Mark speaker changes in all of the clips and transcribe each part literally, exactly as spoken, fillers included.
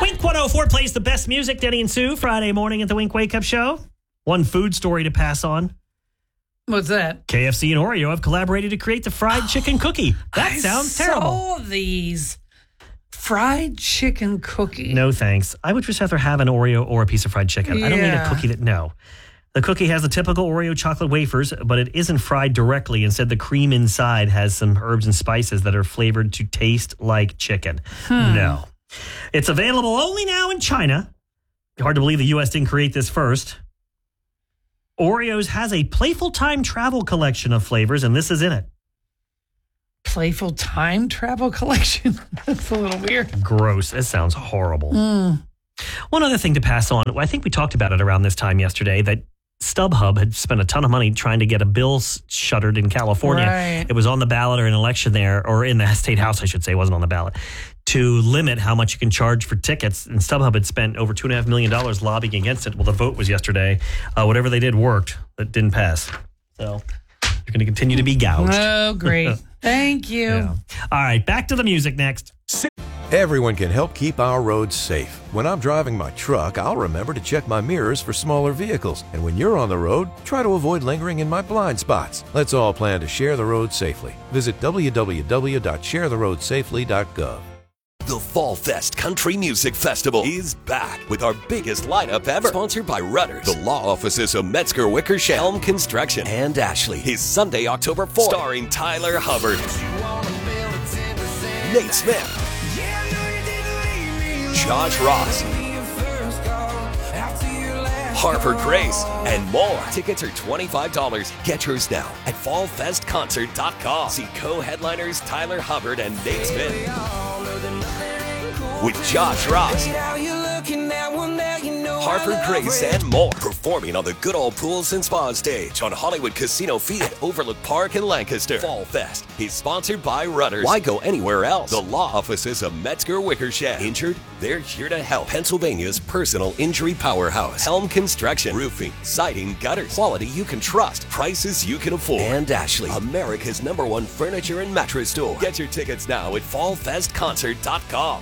Speaker 1: Wink one oh four plays the best music. Denny and Sue, Friday morning at the Wink Wake Up Show. One food story to pass on.
Speaker 2: What's that?
Speaker 1: K F C and Oreo have collaborated to create the fried chicken cookie. That
Speaker 2: I
Speaker 1: sounds terrible.
Speaker 2: saw these fried chicken cookie.
Speaker 1: No thanks. I would just rather have an Oreo or a piece of fried chicken. I don't need a
Speaker 2: Yeah.
Speaker 1: cookie that, no. The cookie has the typical Oreo chocolate wafers, but it isn't fried directly. Instead, the cream inside has some herbs and spices that are flavored to taste like chicken.
Speaker 2: Hmm.
Speaker 1: No. It's available only now in China. Hard to believe the U S didn't create this first. Oreos has a playful time travel collection of flavors, and this is in it.
Speaker 2: Playful time travel collection? That's a little weird.
Speaker 1: Gross. It sounds horrible.
Speaker 2: Mm.
Speaker 1: One other thing to pass on. I think we talked about it around this time yesterday, that StubHub had spent a ton of money trying to get a bill shuttered in California.
Speaker 2: Right.
Speaker 1: It was on the ballot or an election there, or in the state house, I should say, it wasn't on the ballot, to limit how much you can charge for tickets. And StubHub had spent over two and a half million dollars lobbying against it. Well, the vote was yesterday. Uh, whatever they did worked. It didn't pass. So you're going to continue to be gouged.
Speaker 2: Oh, great. Thank you.
Speaker 1: Yeah. All right, back to the music next.
Speaker 3: Everyone can help keep our roads safe. When I'm driving my truck, I'll remember to check my mirrors for smaller vehicles. And when you're on the road, try to avoid lingering in my blind spots. Let's all plan to share the road safely. Visit w w w dot share the road safely dot gov.
Speaker 4: The Fall Fest Country Music Festival is back with our biggest lineup ever. Sponsored by Rudders, the law offices of Metzger Wickersham, Helm Construction, and Ashley. Is Sunday, October fourth. Starring Tyler Hubbard, Nate Smith, Josh Ross, Harper Grace, and more. Tickets are twenty-five dollars. Get yours now at fall fest concert dot com. See co-headliners Tyler Hubbard and Nate Smith with Josh Ross, Harper Grace, and more. Performing on the Good Old Pools and Spa stage on Hollywood Casino Field at Overlook Park in Lancaster. Fall Fest is sponsored by Rudders. Why go anywhere else? The law offices of Metzger Wickersham. Injured? They're here to help. Pennsylvania's personal injury powerhouse. Helm Construction. Roofing, siding, gutters. Quality you can trust. Prices you can afford. And Ashley, America's number one furniture and mattress store. Get your tickets now at fall fest concert dot com.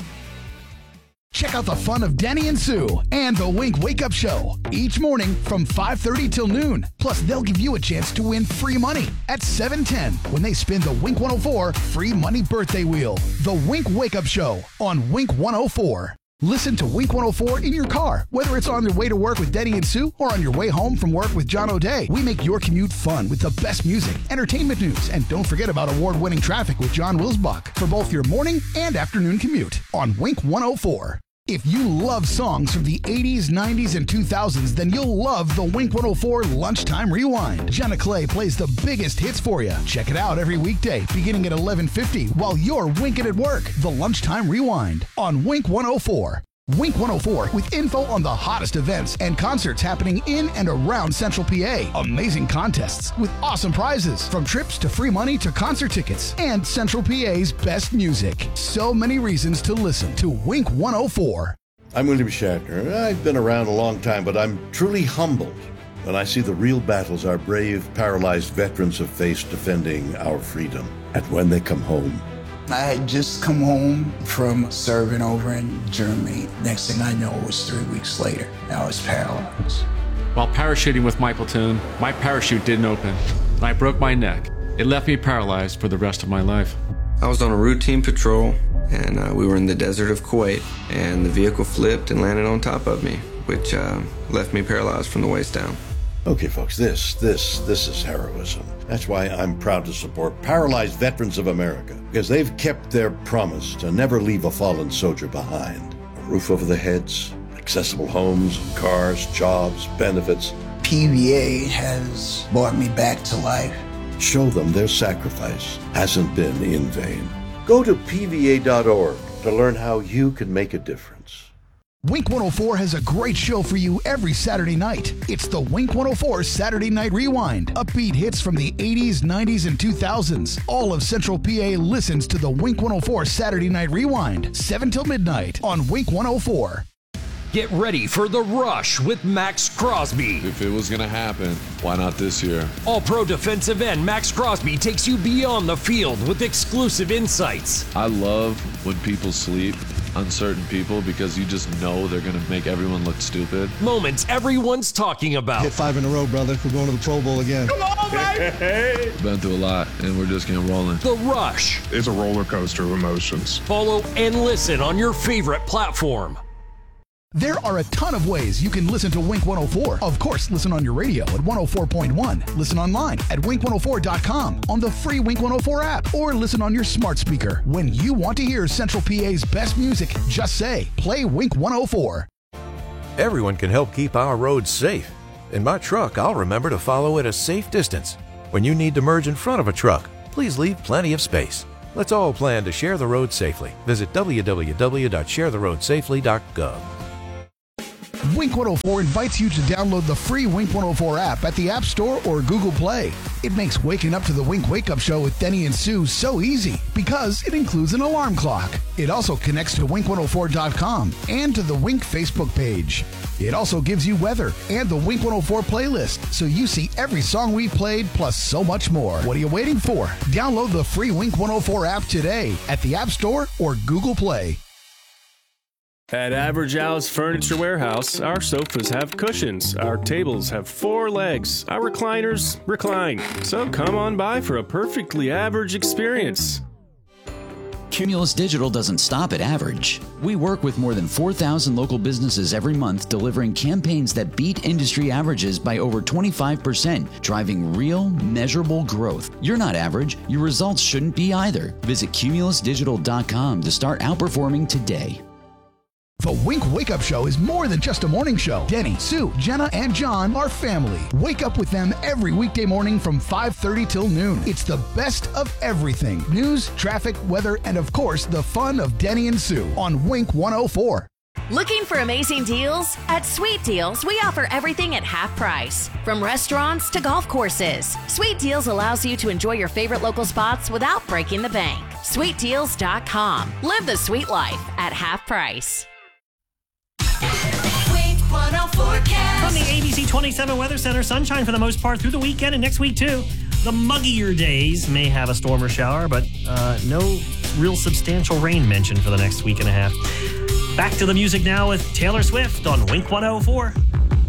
Speaker 5: Check out the fun of Denny and Sue and the Wink Wake Up Show each morning from five thirty till noon. Plus, they'll give you a chance to win free money at seven ten when they spin the Wink one oh four free money birthday wheel. The Wink Wake Up Show on Wink one oh four. Listen to Wink one oh four in your car, whether it's on your way to work with Denny and Sue or on your way home from work with John O'Day. We make your commute fun with the best music, entertainment news, and don't forget about award-winning traffic with John Wilsbach for both your morning and afternoon commute on Wink one oh four. If you love songs from the eighties, nineties, and two thousands, then you'll love the Wink one oh four Lunchtime Rewind. Jenna Clay plays the biggest hits for you. Check it out every weekday beginning at eleven fifty while you're winking at work. The Lunchtime Rewind on Wink one oh four. Wink one oh four with info on the hottest events and concerts happening in and around Central P A. Amazing contests with awesome prizes from trips to free money to concert tickets and Central P A's best music. So many reasons to listen to Wink one oh four.
Speaker 6: I'm William Shatner. I've been around a long time, but I'm truly humbled when I see the real battles our brave, paralyzed veterans have faced defending our freedom. And when they come home,
Speaker 7: I had just come home from serving over in Germany. Next thing I know, it was three weeks later. I was paralyzed.
Speaker 8: While parachuting with my platoon, my parachute didn't open. I broke my neck. It left me paralyzed for the rest of my life.
Speaker 9: I was on a routine patrol, and uh, we were in the desert of Kuwait, and the vehicle flipped and landed on top of me, which uh, left me paralyzed from the waist down.
Speaker 6: Okay, folks, this, this, this is heroism. That's why I'm proud to support Paralyzed Veterans of America, because they've kept their promise to never leave a fallen soldier behind. A roof over their heads, accessible homes, cars, jobs, benefits.
Speaker 7: P V A has brought me back to life.
Speaker 6: Show them their sacrifice hasn't been in vain. Go to P V A dot org to learn how you can make a difference.
Speaker 5: Wink one oh four has a great show for you every Saturday night. It's the Wink one oh four Saturday Night Rewind. Upbeat hits from the eighties, nineties, and two thousands. All of Central P A listens to the Wink one oh four Saturday Night Rewind, seven till midnight on Wink one oh four.
Speaker 10: Get ready for The Rush with Max Crosby.
Speaker 11: If it was going to happen, why not this year?
Speaker 10: All-Pro defensive end Max Crosby takes you beyond the field with exclusive insights.
Speaker 11: I love when people sleep uncertain people because you just know they're going to make everyone look stupid.
Speaker 10: Moments everyone's talking about.
Speaker 12: Hit five in a row, brother. We're going to the Pro Bowl again.
Speaker 10: Come on, baby!
Speaker 11: Been through a lot, and we're just getting rolling.
Speaker 10: The Rush.
Speaker 13: It's a roller coaster of emotions.
Speaker 10: Follow and listen on your favorite platform.
Speaker 5: There are a ton of ways you can listen to Wink one oh four. Of course, listen on your radio at one oh four point one. Listen online at wink one oh four dot com, on the free Wink one oh four app, or listen on your smart speaker. When you want to hear Central P A's best music, just say, play Wink one oh four.
Speaker 3: Everyone can help keep our roads safe. In my truck, I'll remember to follow at a safe distance. When you need to merge in front of a truck, please leave plenty of space. Let's all plan to share the road safely. Visit w w w dot share the road safely dot gov.
Speaker 5: Wink one oh four invites you to download the free Wink one oh four app at the App Store or Google Play. It makes waking up to the Wink Wake Up Show with Denny and Sue so easy because it includes an alarm clock. It also connects to wink one oh four dot com and to the Wink Facebook page. It also gives you weather and the Wink one oh four playlist, so you see every song we played plus so much more. What are you waiting for? Download the free Wink one oh four app today at the App Store or Google Play.
Speaker 14: At Average Al's Furniture Warehouse, our sofas have cushions, our tables have four legs, our recliners recline. So come on by for a perfectly average experience.
Speaker 15: Cumulus Digital doesn't stop at average. We work with more than four thousand local businesses every month, delivering campaigns that beat industry averages by over twenty-five percent, driving real, measurable growth. You're not average. Your results shouldn't be either. Visit cumulus digital dot com to start outperforming today.
Speaker 5: The Wink Wake Up Show is more than just a morning show. Denny, Sue, Jenna, and John are family. Wake up with them every weekday morning from five thirty till noon. It's the best of everything. News, traffic, weather, and of course, the fun of Denny and Sue on Wink one oh four.
Speaker 16: Looking for amazing deals? At Sweet Deals, we offer everything at half price. From restaurants to golf courses, Sweet Deals allows you to enjoy your favorite local spots without breaking the bank. sweet deals dot com. Live the sweet life at half price.
Speaker 1: From the A B C twenty-seven Weather Center, sunshine for the most part through the weekend and next week too. The muggier days may have a storm or shower, but uh, no real substantial rain mentioned for the next week and a half. Back to the music now with Taylor Swift on Wink one oh four.